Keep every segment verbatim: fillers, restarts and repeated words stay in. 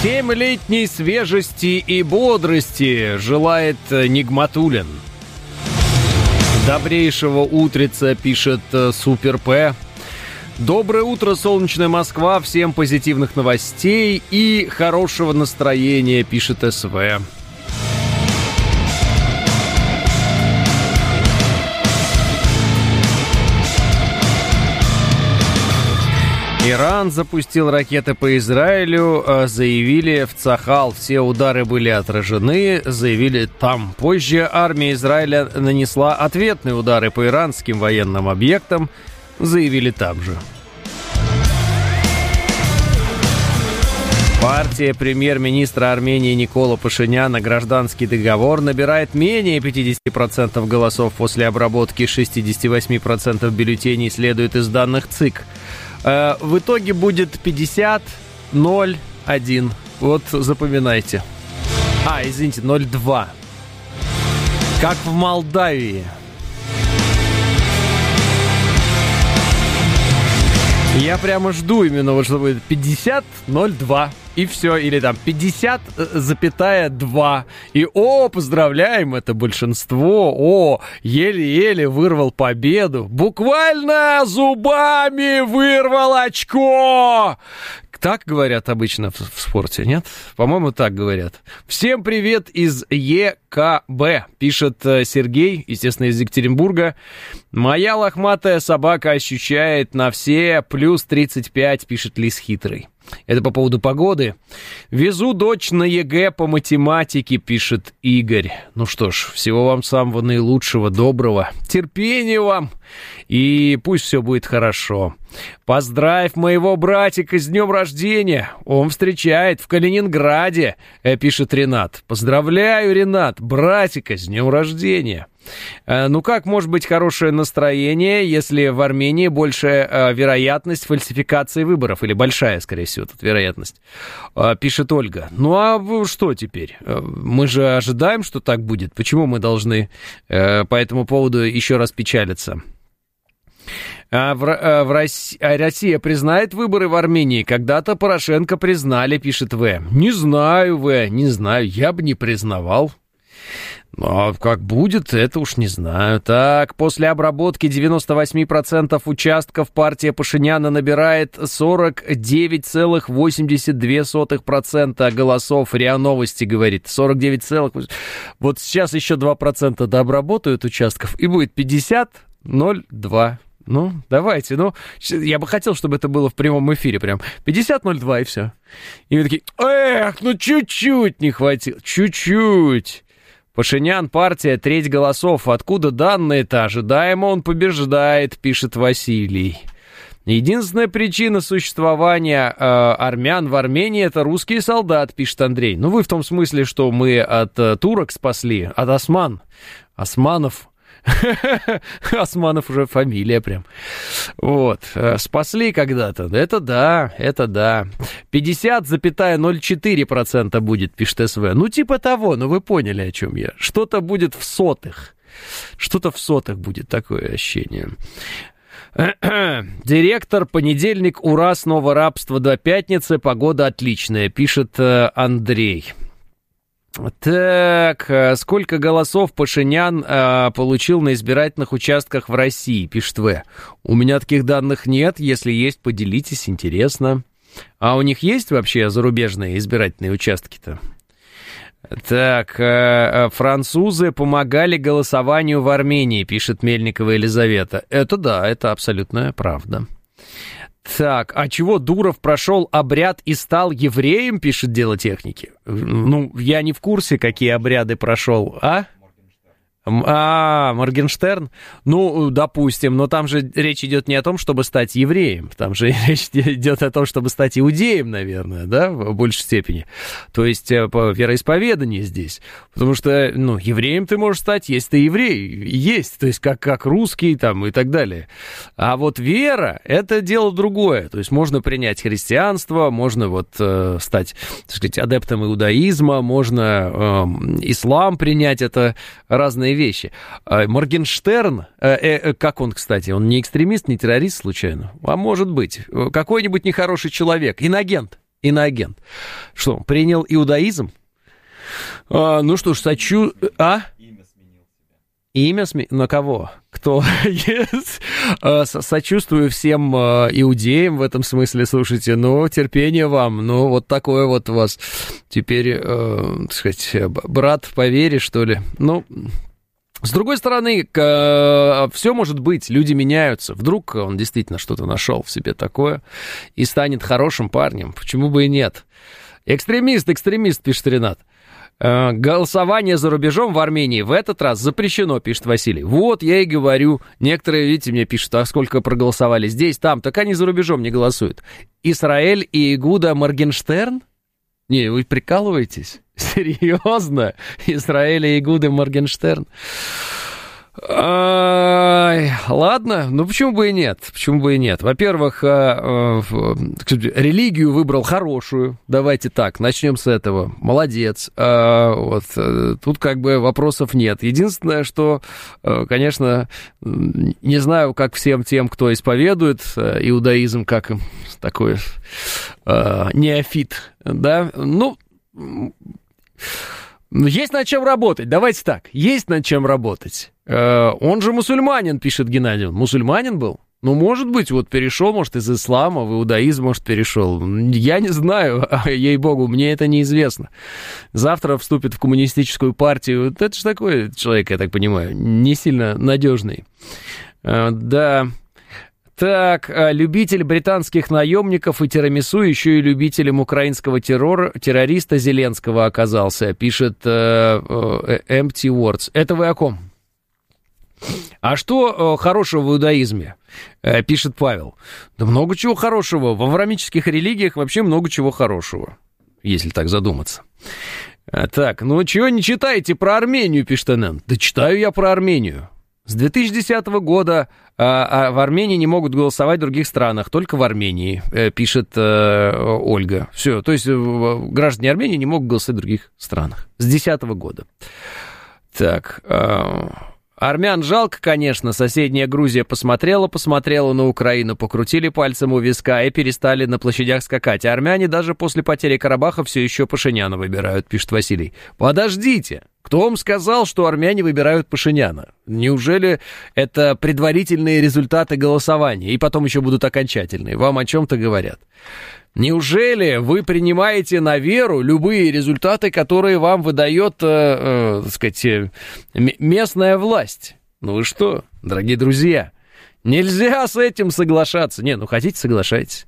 Семилетней свежести и бодрости желает Нигматуллин. Добрейшего утреца, пишет Супер П. Доброе утро, солнечная Москва. Всем позитивных новостей и хорошего настроения, пишет СВ. Иран запустил ракеты по Израилю, заявили в Цахал. Все удары были отражены, заявили там. Позже армия Израиля нанесла ответные удары по иранским военным объектам, заявили там же. Партия премьер-министра Армении Никола Пашиняна «Гражданский договор» набирает менее пятьдесят процентов голосов после обработки шестьдесят восемь процентов бюллетеней, следует из данных ЦИК. В итоге будет пятьдесят ноль один. Вот запоминайте. А, извините, ноль два. Как в Молдавии. Я прямо жду именно, вот что будет пятьдесят ноль два. И все, или там пятьдесят два. И о, поздравляем, это большинство. О, еле-еле вырвал победу. Буквально зубами вырвал очко. Так говорят обычно в, в спорте, нет? По-моему, так говорят. Всем привет из ЕКБ, пишет Сергей, естественно, из Екатеринбурга. Моя лохматая собака ощущает на все плюс тридцать пять, пишет Лис Хитрый. Это по поводу погоды. Везу дочь на ЕГЭ по математике, пишет Игорь. Ну что ж, всего вам самого наилучшего, доброго. Терпения вам. И пусть все будет хорошо. Поздравь моего братика с днем рождения. Он встречает в Калининграде, пишет Ренат. Поздравляю, Ренат, братика с днем рождения. Ну как может быть хорошее настроение, если в Армении большая вероятность фальсификации выборов? Или большая, скорее всего, тут вероятность, пишет Ольга. Ну а что теперь? Мы же ожидаем, что так будет. Почему мы должны по этому поводу еще раз печалиться? А в, а в России, а Россия признает выборы в Армении? Когда-то Порошенко признали, пишет В. Не знаю, В, не знаю, я бы не признавал. А как будет, это уж не знаю. Так, после обработки девяносто восемь процентов участков партия Пашиняна набирает сорок девять целых восемьдесят две сотых процента голосов. РИА Новости говорит, сорок девять целых восемьдесят две сотых процента. Вот сейчас еще два процента дообработают участков, и будет пятьдесят ноль два. Ну, давайте, ну, я бы хотел, чтобы это было в прямом эфире прям. пятьдесят ноль два и все. И вы такие, эх, ну чуть-чуть не хватило, чуть-чуть. Пашинян, партия, треть голосов. Откуда данные-то? Ожидаемо он побеждает, пишет Василий. Единственная причина существования э, армян в Армении — это русский солдат, пишет Андрей. Ну, вы в том смысле, что мы от э, турок спасли, от осман. Османов. Османов уже фамилия прям. Вот. Спасли когда-то. Это да, это да. пятьдесят целых ноль четыре сотых процента будет, пишет СВ. Ну, типа того, ну вы поняли, о чем я. Что-то будет в сотых. Что-то в сотых будет, такое ощущение. Директор, понедельник, ура, снова рабство до пятницы, погода отличная, пишет Андрей. Так, сколько голосов Пашинян а, получил на избирательных участках в России, пишет В. У меня таких данных нет, если есть, поделитесь, интересно. А у них есть вообще зарубежные избирательные участки-то? Так, а, французы помогали голосованию в Армении, пишет Мельникова Елизавета. Это да, это абсолютная правда. Так, а чего Дуров прошел обряд и стал евреем, пишет Дело техники? Ну, я не в курсе, какие обряды прошел, а? А, Моргенштерн? Ну, допустим, но там же речь идет не о том, чтобы стать евреем, там же речь идет о том, чтобы стать иудеем, наверное, да, в большей степени. То есть по вероисповеданию здесь. Потому что, ну, евреем ты можешь стать, если ты еврей, есть, то есть как, как русский там и так далее. А вот вера — это дело другое. То есть можно принять христианство, можно вот э, стать, так сказать, адептом иудаизма, можно э, ислам принять, это разные вещи. Моргенштерн, э, э, как он, кстати, он не экстремист, не террорист случайно? А может быть, какой-нибудь нехороший человек, инагент. иноагент. Что, принял иудаизм? А, ну что ж, сочу... А? Имя сменил себя. Имя сменил? На кого? Кто? Yes. а, сочувствую всем а, иудеям в этом смысле, слушайте, ну, терпение вам, ну, вот такое вот у вас теперь, а, так сказать, брат по вере, что ли? Ну... С другой стороны, все может быть, люди меняются. Вдруг он действительно что-то нашел в себе такое и станет хорошим парнем. Почему бы и нет? Экстремист, экстремист, пишет Ренат. Голосование за рубежом в Армении в этот раз запрещено, пишет Василий. Вот, я и говорю. Некоторые, видите, мне пишут, а сколько проголосовали здесь, там. Так они за рубежом не голосуют. Израиль и Игуда Моргенштерн? Не, вы прикалываетесь? Серьезно? Израиль и Игуда Моргенштерн? Ай, ладно, ну почему бы и нет? Почему бы и нет? Во-первых, религию выбрал хорошую. Давайте так, начнем с этого. Молодец. Вот, тут как бы вопросов нет. Единственное, что, конечно, не знаю, как всем тем, кто исповедует иудаизм, как им такой неофит, да, ну... Есть над чем работать, давайте так, есть над чем работать. Э, он же мусульманин, пишет Геннадий. Он мусульманин был? Ну, может быть, вот перешел, может, из ислама в иудаизм, может, перешел. Я не знаю, ей-богу, мне это неизвестно. Завтра вступит в коммунистическую партию. Вот это же такой человек, я так понимаю, не сильно надежный. Э, да... Так, любитель британских наемников и тирамису еще и любителем украинского террора, террориста Зеленского оказался, пишет э, э, Empty Words. Это вы о ком? А что э, хорошего в иудаизме? Э, пишет Павел. Да много чего хорошего. В авраамических религиях вообще много чего хорошего, если так задуматься. А, так, ну чего не читаете про Армению, пишет эн эн? Да читаю я про Армению. С две тысячи десятого года а, а в Армении не могут голосовать в других странах, только в Армении, э, пишет э, Ольга. Все, то есть э, граждане Армении не могут голосовать в других странах. С две тысячи десятого года. Так, э, армян жалко, конечно. Соседняя Грузия посмотрела, посмотрела на Украину, покрутили пальцем у виска и перестали на площадях скакать. А армяне даже после потери Карабаха все еще Пашиняна выбирают, пишет Василий. Подождите. Кто вам сказал, что армяне выбирают Пашиняна? Неужели это предварительные результаты голосования, и потом еще будут окончательные? Вам о чем-то говорят. Неужели вы принимаете на веру любые результаты, которые вам выдает, э, э, так сказать, э, местная власть? Ну вы что, дорогие друзья, нельзя с этим соглашаться. Не, ну хотите, соглашайтесь.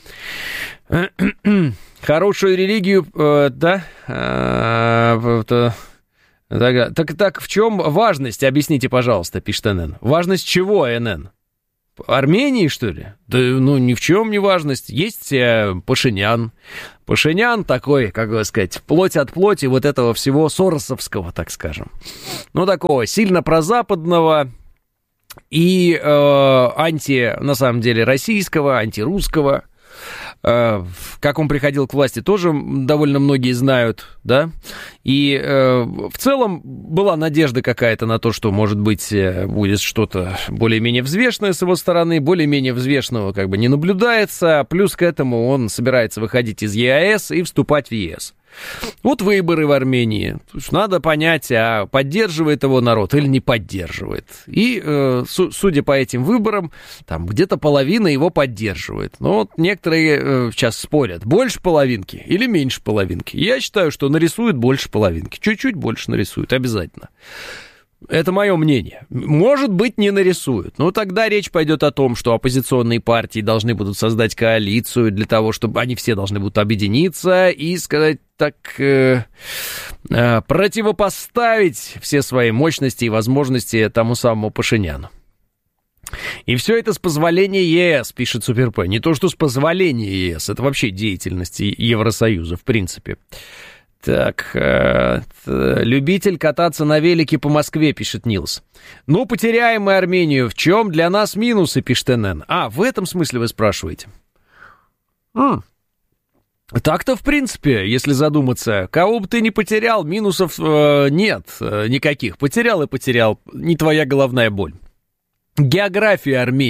Хорошую религию, э, да, э, э, Так, так, так в чем важность, объясните, пожалуйста, пишет эн эн. Важность чего, эн эн? Армении, что ли? Да, ну, ни в чем не важность. Есть э, Пашинян. Пашинян такой, как бы сказать, плоть от плоти вот этого всего соросовского, так скажем. Ну, такого сильно прозападного и э, анти, на самом деле, российского, антирусского. Э, как он приходил к власти, тоже довольно многие знают, да, и э, в целом была надежда какая-то на то, что, может быть, будет что-то более-менее взвешенное с его стороны, более-менее взвешенного как бы не наблюдается, плюс к этому он собирается выходить из е а эс и вступать в е эс. Вот выборы в Армении. Надо понять, а поддерживает его народ или не поддерживает. И, э, су- судя по этим выборам, там где-то половина его поддерживает. Но вот некоторые э, сейчас спорят, больше половинки или меньше половинки. Я считаю, что нарисует больше половинки. Чуть-чуть больше нарисует, обязательно. Это мое мнение. Может быть, не нарисуют. Но тогда речь пойдет о том, что оппозиционные партии должны будут создать коалицию для того, чтобы они все должны будут объединиться и сказать так, э, э, противопоставить все свои мощности и возможности тому самому Пашиняну. И все это с позволения е эс, пишет Суперп. Не то, что с позволения е эс, это вообще деятельность Евросоюза, в принципе. Так, э, любитель кататься на велике по Москве, пишет Нилс. Ну, потеряем мы Армению. В чем для нас минусы, пишет эн эн. А, в этом смысле вы спрашиваете. М. Так-то, в принципе, если задуматься, кого бы ты ни потерял, минусов э, нет э, никаких. Потерял и потерял. Не твоя головная боль. География Армении.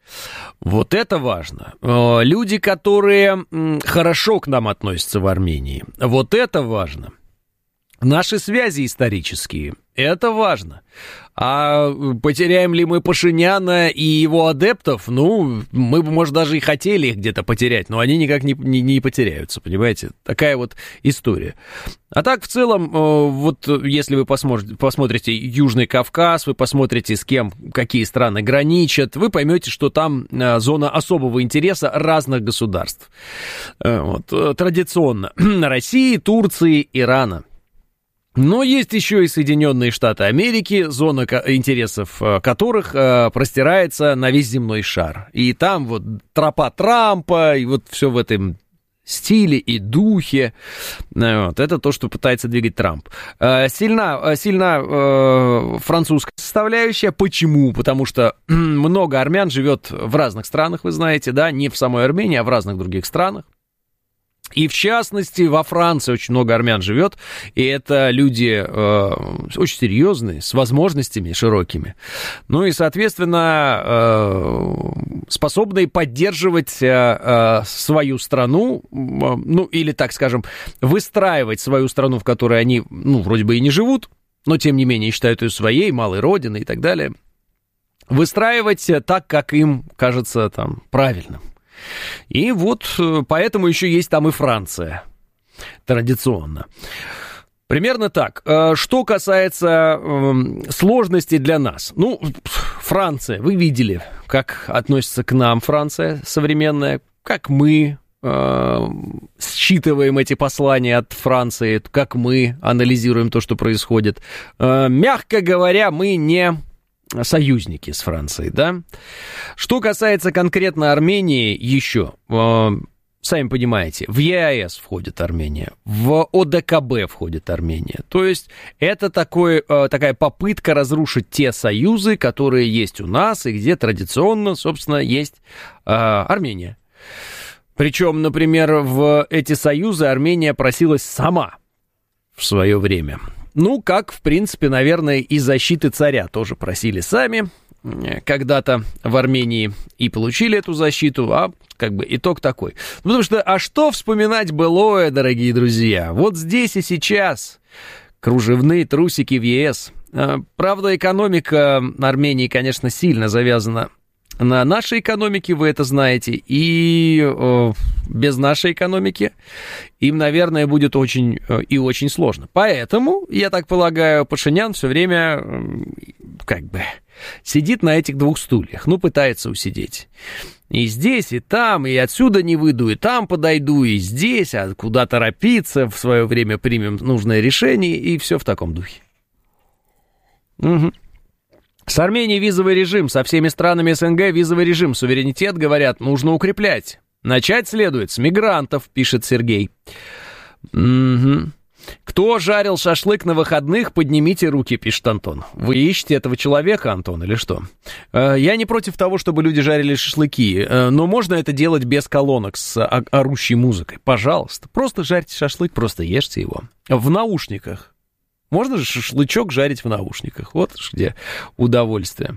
Вот это важно. Люди, которые хорошо к нам относятся в Армении, вот это важно. Наши связи исторические, это важно. А потеряем ли мы Пашиняна и его адептов? Ну, мы бы, может, даже и хотели их где-то потерять, но они никак не, не, не потеряются, понимаете? Такая вот история. А так, в целом, вот если вы посмотрите, посмотрите Южный Кавказ, вы посмотрите, с кем какие страны граничат, вы поймете, что там зона особого интереса разных государств. Вот, традиционно России, Турции, Ирана. Но есть еще и Соединенные Штаты Америки, зона интересов которых простирается на весь земной шар. И там вот тропа Трампа, и вот все в этом стиле и духе. Вот, это то, что пытается двигать Трамп. Сильна, сильна э, французская составляющая. Почему? Потому что много армян живет в разных странах, вы знаете, да, не в самой Армении, а в разных других странах. И, в частности, во Франции очень много армян живет, и это люди э, очень серьезные, с возможностями широкими. Ну и, соответственно, э, способные поддерживать э, э, свою страну, э, ну или, так скажем, выстраивать свою страну, в которой они, ну, вроде бы и не живут, но, тем не менее, считают ее своей, малой родиной и так далее. Выстраивать так, как им кажется там правильным. И вот поэтому еще есть там и Франция, традиционно. Примерно так. Что касается сложностей для нас. Ну, Франция, вы видели, как относится к нам Франция современная, как мы э, считываем эти послания от Франции, как мы анализируем то, что происходит. Э, мягко говоря, мы не... союзники с Францией, да? Что касается конкретно Армении, еще, э, сами понимаете, в ЕАЭС входит Армения, в ОДКБ входит Армения. То есть это такой, э, такая попытка разрушить те союзы, которые есть у нас и где традиционно, собственно, есть э, Армения. Причем, например, в эти союзы Армения просилась сама в свое время. Ну, как, в принципе, наверное, и защиты царя тоже просили сами когда-то в Армении и получили эту защиту, а как бы итог такой. Потому что, а что вспоминать былое, дорогие друзья? Вот здесь и сейчас кружевные трусики в ЕС. Правда, экономика Армении, конечно, сильно завязана на нашей экономике, вы это знаете, и э, без нашей экономики им, наверное, будет очень э, и очень сложно. Поэтому, я так полагаю, Пашинян все время э, как бы сидит на этих двух стульях, ну, пытается усидеть. И здесь, и там, и отсюда не выйду, и там подойду, и здесь, а куда торопиться, в свое время примем нужное решение, и все в таком духе. Угу. С Арменией визовый режим, со всеми странами СНГ визовый режим, суверенитет, говорят, нужно укреплять. Начать следует с мигрантов, пишет Сергей. Угу. Кто жарил шашлык на выходных, поднимите руки, пишет Антон. Вы ищете этого человека, Антон, или что? Я не против того, чтобы люди жарили шашлыки, но можно это делать без колонок с орущей музыкой. Пожалуйста, просто жарьте шашлык, просто ешьте его. В наушниках. Можно же шашлычок жарить в наушниках. Вот где удовольствие.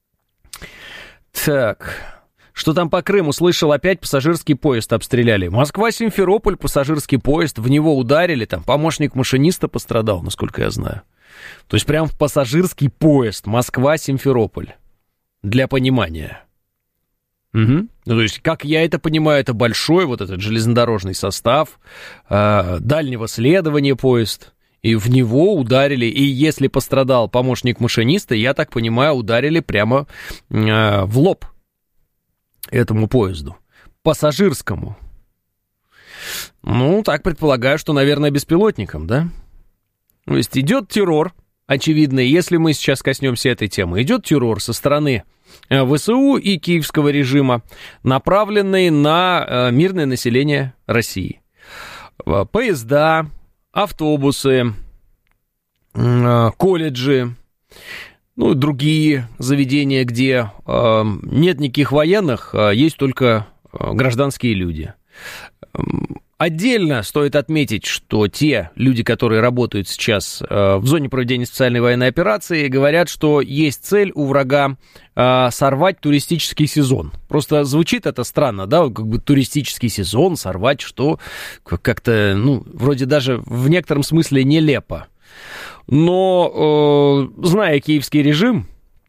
Так, что там по Крыму? Слышал, опять пассажирский поезд обстреляли. Москва-Симферополь, пассажирский поезд. В него ударили, там помощник машиниста пострадал, насколько я знаю. То есть прям в пассажирский поезд. Москва-Симферополь. Для понимания. Угу. Ну, то есть, как я это понимаю, это большой вот этот железнодорожный состав, э, дальнего следования поезд. И в него ударили, и если пострадал помощник машиниста, я так понимаю, ударили прямо э, в лоб этому поезду, пассажирскому. Ну, так предполагаю, что, наверное, беспилотником, да? То есть идет террор, очевидно, если мы сейчас коснемся этой темы, идет террор со стороны ВСУ и киевского режима, направленный на э, мирное население России. Поезда, автобусы, колледжи, ну, другие заведения, где э, нет никаких военных, а есть только гражданские люди. Отдельно стоит отметить, что те люди, которые работают сейчас э, в зоне проведения специальной военной операции, говорят, что есть цель у врага э, сорвать туристический сезон. Просто звучит это странно, да, как бы туристический сезон сорвать, что как-то, ну, вроде даже в некотором смысле нелепо. Но, э, зная киевский режим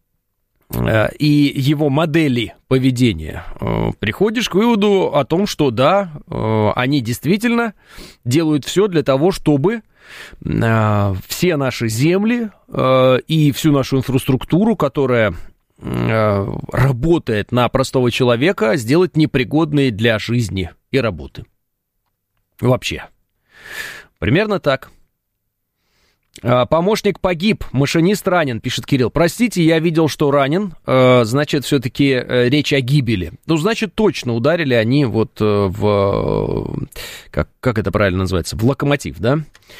и его модели поведения, приходишь к выводу о том, что да, они действительно делают все для того, чтобы все наши земли и всю нашу инфраструктуру, которая работает на простого человека, сделать непригодной для жизни и работы. Вообще. Примерно так. Помощник погиб, машинист ранен, пишет Кирилл. Простите, я видел, что ранен, значит, все-таки речь о гибели. Ну, значит, точно ударили они вот в... Как, как это правильно называется? В локомотив, да?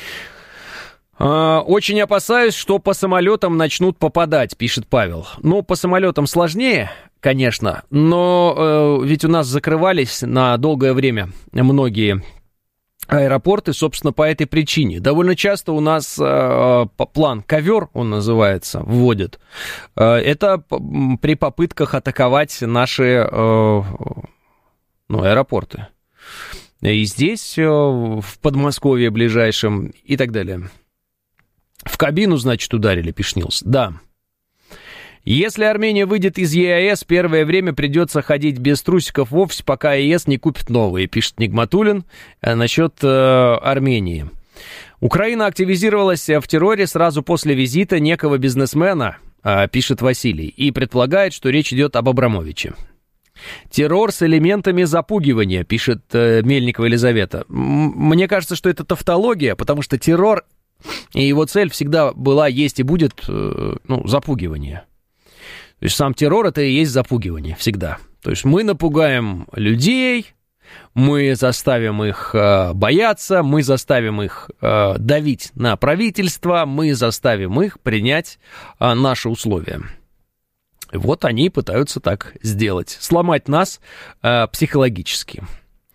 Очень опасаюсь, что по самолетам начнут попадать, пишет Павел. Ну, по самолетам сложнее, конечно, но ведь у нас закрывались на долгое время многие аэропорты, собственно, по этой причине. Довольно часто у нас э, план ковер, он называется, вводят. Э, это при попытках атаковать наши э, ну, аэропорты. И здесь, э, в Подмосковье ближайшем, и так далее. В кабину, значит, ударили, пишет Нилс. Да. Если Армения выйдет из ЕАЭС, первое время придется ходить без трусиков в офис, пока ЕС не купит новые, пишет Нигматуллин насчет э, Армении. Украина активизировалась в терроре сразу после визита некого бизнесмена, э, пишет Василий, и предполагает, что речь идет об Абрамовиче. Террор с элементами запугивания, пишет э, Мельникова Елизавета. М- мне кажется, что это тавтология, потому что террор и его цель всегда была, есть и будет э, ну, запугивание. То есть сам террор — это и есть запугивание всегда. То есть мы напугаем людей, мы заставим их э, бояться, мы заставим их э, давить на правительство, мы заставим их принять э, наши условия. Вот они пытаются так сделать. Сломать нас э, психологически.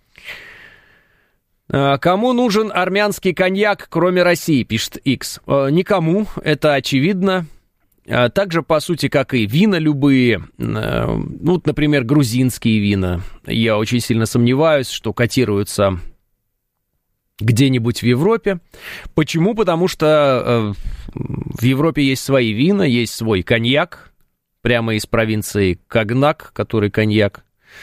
Э, кому нужен армянский коньяк, кроме России, пишет X. Э, никому, это очевидно. Также, по сути, как и вина любые, ну, например, грузинские вина, я очень сильно сомневаюсь, что котируются где-нибудь в Европе. Почему? Потому что в Европе есть свои вина, есть свой коньяк, прямо из провинции Когнак, который коньяк.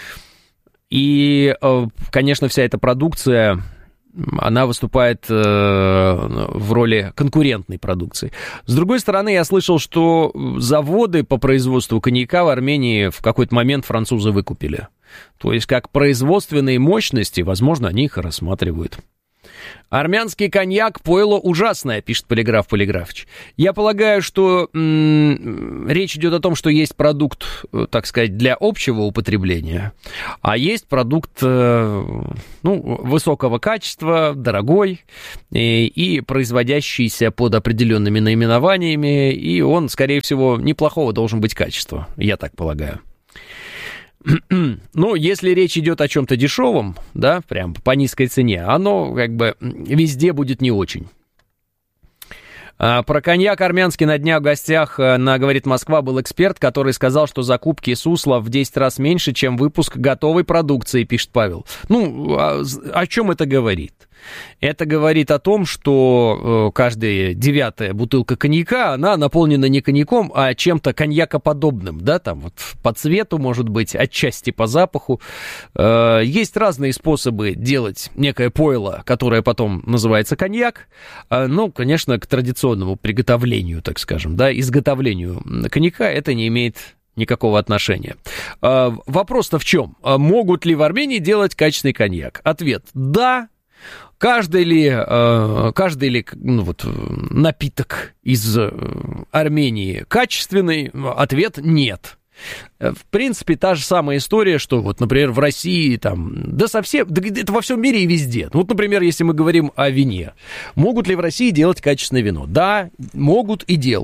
И, конечно, вся эта продукция... она выступает э, в роли конкурентной продукции. С другой стороны, я слышал, что заводы по производству коньяка в Армении в какой-то момент французы выкупили. То есть, как производственные мощности, возможно, они их и рассматривают. Армянский коньяк — пойло ужасное, пишет Полиграф Полиграфович. Я полагаю, что м- речь идет о том, что есть продукт, так сказать, для общего употребления, а есть продукт э, ну, высокого качества, дорогой и, и производящийся под определенными наименованиями, и он, скорее всего, неплохого должен быть качества, я так полагаю. Ну, если речь идет о чем-то дешевом, да, прям по низкой цене, оно как бы везде будет не очень. А, про коньяк армянский на днях в гостях на «Говорит Москва» был эксперт, который сказал, что закупки сусла в десять раз меньше, чем выпуск готовой продукции, пишет Павел. Ну, о, о чем это говорит? Это говорит о том, что каждая девятая бутылка коньяка, она наполнена не коньяком, а чем-то коньякоподобным, да, там вот по цвету, может быть, отчасти по запаху. Есть разные способы делать некое пойло, которое потом называется коньяк, ну, конечно, к традиционному приготовлению, так скажем, да, изготовлению коньяка это не имеет никакого отношения. Вопрос-то в чем? Могут ли в Армении делать качественный коньяк? Ответ – да. Каждый ли, э, каждый ли ну, вот, напиток из э, Армении качественный? Ответ – нет. В принципе, та же самая история, что вот, например, в России, там, да совсем, да это во всем мире и везде. Вот, например, если мы говорим о вине. Могут ли в России делать качественное вино? Да, могут и делают.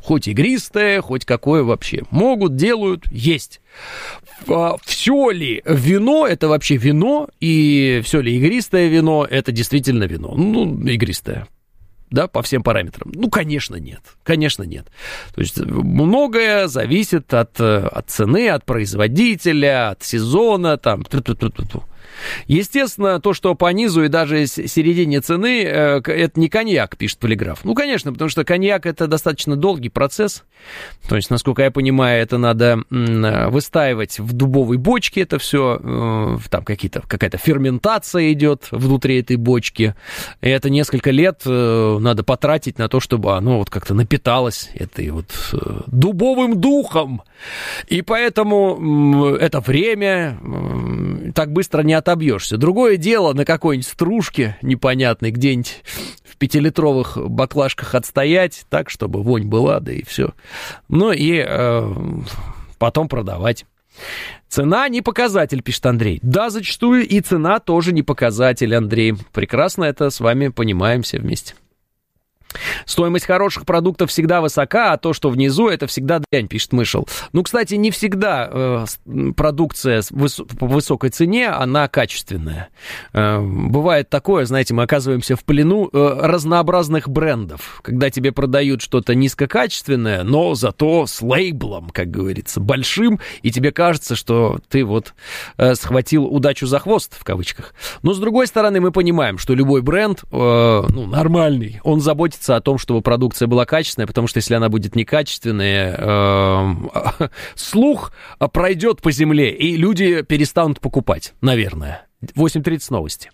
Хоть игристое, хоть какое вообще. Могут, делают, есть. Все ли вино, это вообще вино, и все ли игристое вино, это действительно вино. Ну, игристое. Да, по всем параметрам. Ну, конечно, нет. Конечно, нет. То есть многое зависит от, от цены, от производителя, от сезона, там. Естественно, то, что по низу и даже середине цены, это не коньяк, пишет Полиграф. Ну, конечно, потому что коньяк — это достаточно долгий процесс. То есть, насколько я понимаю, это надо выстаивать в дубовой бочке это все. Там какие-то, какая-то ферментация идет внутри этой бочки. И это несколько лет надо потратить на то, чтобы оно вот как-то напиталось этой вот дубовым духом. И поэтому это время так быстро не отобьешься. Другое дело на какой-нибудь стружке непонятной где-нибудь в пятилитровых баклажках отстоять так, чтобы вонь была, да и все. Ну и э, потом продавать. Цена не показатель, пишет Андрей. Да, зачастую и цена тоже не показатель, Андрей. Прекрасно это с вами понимаем все вместе. Стоимость хороших продуктов всегда высока, а то, что внизу, это всегда дрянь, пишет Мышел. Ну, кстати, не всегда э, продукция выс- по высокой цене, она качественная. Э, бывает такое, знаете, мы оказываемся в плену э, разнообразных брендов, когда тебе продают что-то низкокачественное, но зато с лейблом, как говорится, большим, и тебе кажется, что ты вот э, схватил удачу за хвост, в кавычках. Но, с другой стороны, мы понимаем, что любой бренд, э, ну, нормальный, он заботится о том, чтобы продукция была качественная, потому что если она будет некачественная, э, слух пройдет по земле, и люди перестанут покупать, наверное. восемь тридцать новости.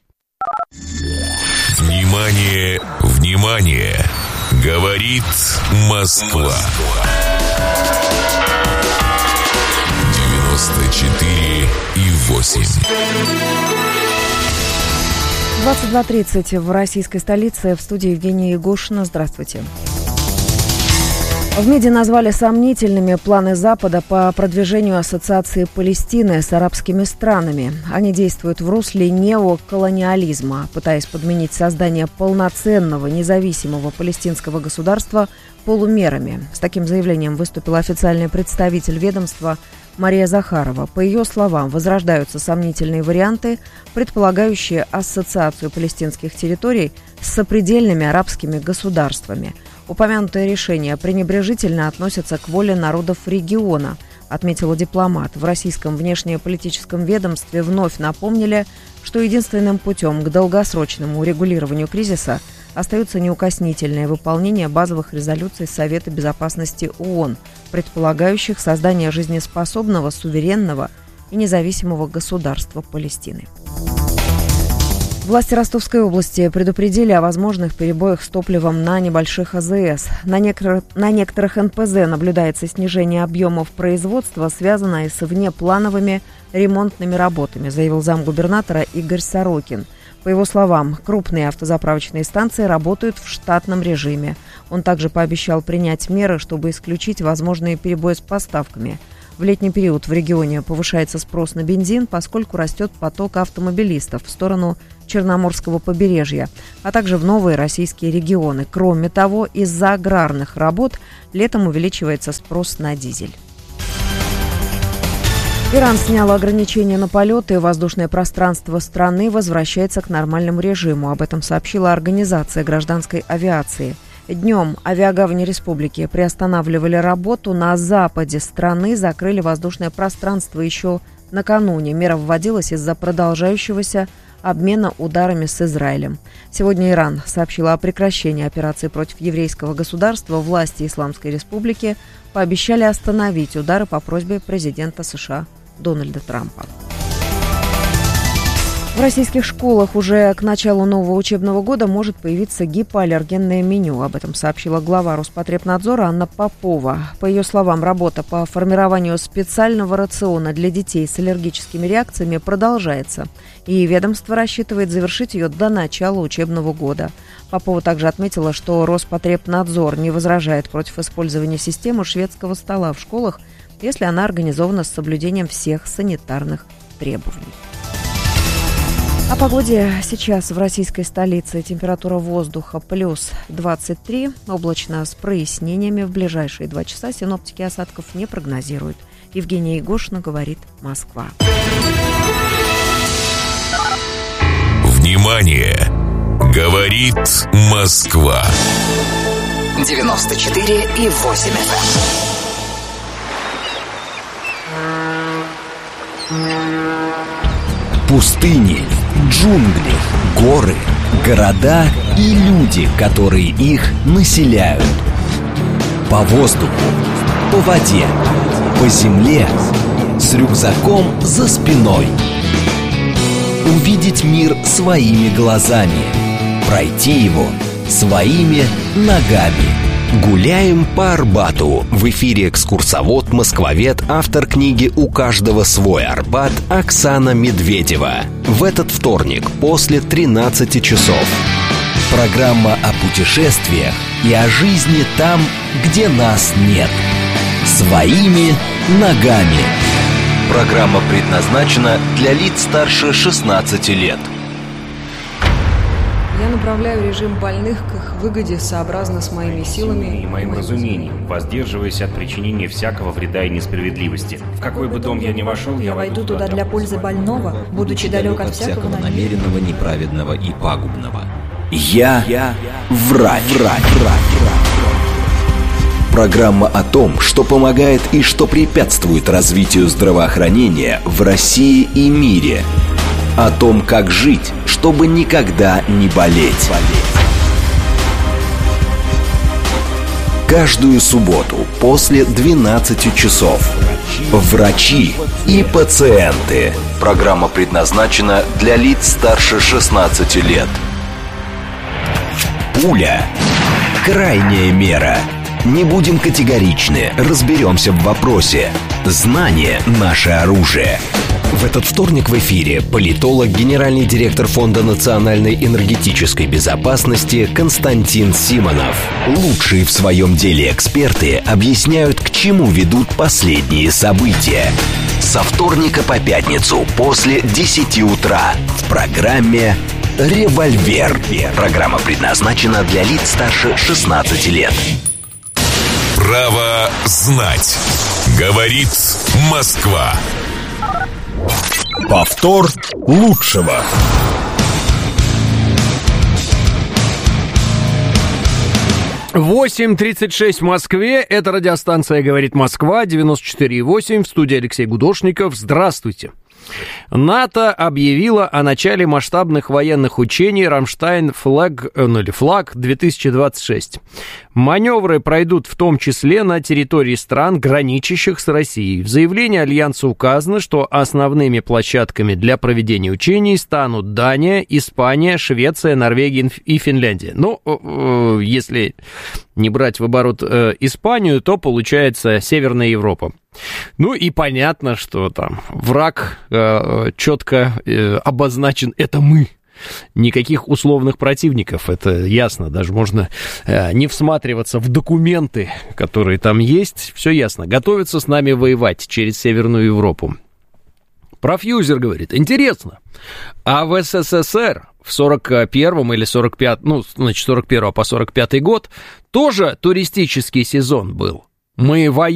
Внимание, внимание! Говорит Москва. девяносто четыре и восемь. двадцать два тридцать в российской столице. В студии Евгения Егошина. Здравствуйте. В МИДе назвали сомнительными планы Запада по продвижению ассоциации Палестины с арабскими странами. Они действуют в русле неоколониализма, пытаясь подменить создание полноценного независимого палестинского государства полумерами. С таким заявлением выступил официальный представитель ведомства Мария Захарова. По ее словам, возрождаются сомнительные варианты, предполагающие ассоциацию палестинских территорий с сопредельными арабскими государствами. Упомянутое решение пренебрежительно относится к воле народов региона, отметила дипломат. В российском внешнеполитическом ведомстве вновь напомнили, что единственным путем к долгосрочному урегулированию кризиса остается неукоснительное выполнение базовых резолюций Совета Безопасности ООН, предполагающих создание жизнеспособного, суверенного и независимого государства Палестины. Власти Ростовской области предупредили о возможных перебоях с топливом на небольших АЗС. На, некр... на некоторых эн пэ зэ наблюдается снижение объемов производства, связанное с внеплановыми ремонтными работами, заявил замгубернатора Игорь Сорокин. По его словам, крупные автозаправочные станции работают в штатном режиме. Он также пообещал принять меры, чтобы исключить возможные перебои с поставками. В летний период в регионе повышается спрос на бензин, поскольку растет поток автомобилистов в сторону Черноморского побережья, а также в новые российские регионы. Кроме того, из-за аграрных работ летом увеличивается спрос на дизель. Иран снял ограничения на полеты, и воздушное пространство страны возвращается к нормальному режиму. Об этом сообщила Организация гражданской авиации. Днем авиагавани республики приостанавливали работу. На западе страны закрыли воздушное пространство еще накануне. Мера вводилась из-за продолжающегося обмена ударами с Израилем. Сегодня Иран сообщил о прекращении операции против еврейского государства. Власти Исламской Республики пообещали остановить удары по просьбе президента США Дональда Трампа. В российских школах уже к началу нового учебного года может появиться гипоаллергенное меню. Об этом сообщила глава Роспотребнадзора Анна Попова. По ее словам, работа по формированию специального рациона для детей с аллергическими реакциями продолжается. И ведомство рассчитывает завершить ее до начала учебного года. Попова также отметила, что Роспотребнадзор не возражает против использования системы шведского стола в школах, если она организована с соблюдением всех санитарных требований. О погоде сейчас в российской столице. Температура воздуха плюс двадцать три. Облачно с прояснениями. В ближайшие два часа синоптики осадков не прогнозируют. Евгения Егошина, говорит Москва. Внимание! Говорит Москва. девяносто четыре и восемь эф эм. Пустыни, джунгли, горы, города и люди, которые их населяют. По воздуху, по воде, по земле, с рюкзаком за спиной. Увидеть мир своими глазами, пройти его своими ногами. Гуляем по Арбату. В эфире экскурсовод, москвовед, автор книги «У каждого свой Арбат» Оксана Медведева. В этот вторник после тринадцати часов. Программа о путешествиях и о жизни там, где нас нет. Своими ногами. Программа предназначена для лиц старше шестнадцати лет. Я направляю режим больных к их выгоде сообразно с моими силами и моим разумением, воздерживаясь от причинения всякого вреда и несправедливости. В какой бы дом я ни вошел, я, я войду туда для пользы больного, будучи далек от всякого намеренного, неправедного и пагубного. Я, я врач. врач. врач. Программа о том, что помогает и что препятствует развитию здравоохранения в России и мире. О том, как жить, чтобы никогда не болеть. Каждую субботу после двенадцати часов. Врачи и пациенты. Программа предназначена для лиц старше шестнадцати лет. Пуля. Крайняя мера. Не будем категоричны, разберемся в вопросе. Знание – наше оружие. В этот вторник в эфире политолог, генеральный директор Фонда национальной энергетической безопасности Константин Симонов. Лучшие в своем деле эксперты объясняют, к чему ведут последние события. Со вторника по пятницу после десяти утра в программе «Револьвер». Программа предназначена для лиц старше шестнадцати лет. Право знать. Говорит Москва. Повтор лучшего. восемь тридцать шесть в Москве. Это радиостанция «Говорит Москва», девяносто четыре и восемь. В студии Алексей Гудошников. Здравствуйте. НАТО объявило о начале масштабных военных учений «Рамштайн Флаг», ну или «Флаг-две тысячи двадцать шесть». Маневры пройдут в том числе на территории стран, граничащих с Россией. В заявлении Альянса указано, что основными площадками для проведения учений станут Дания, Испания, Швеция, Норвегия и Финляндия. Ну, если не брать в оборот Испанию, то получается Северная Европа. Ну и понятно, что там враг э, четко э, обозначен, это мы. Никаких условных противников, это ясно. Даже можно э, не всматриваться в документы, которые там есть. Все ясно. Готовятся с нами воевать через Северную Европу. Профьюзер говорит, интересно, а в СССР в сорок первом или сорок пятом, ну, значит, сорок первого по сорок пятый год тоже туристический сезон был. Мы воюем.